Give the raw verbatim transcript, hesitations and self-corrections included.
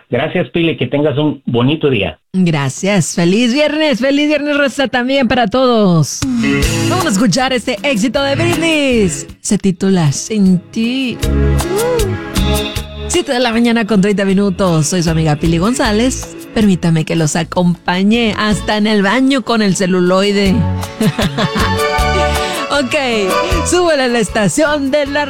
Gracias, Pili, que tengas un bonito día. Gracias, feliz viernes, feliz viernes Rosa también para todos. Vamos a escuchar este éxito de Britney. Se titula Sin ti. siete de la mañana con treinta minutos. Soy su amiga Pili González. Permítame que los acompañe hasta en el baño con el celuloide. Ok, súbele a la estación de la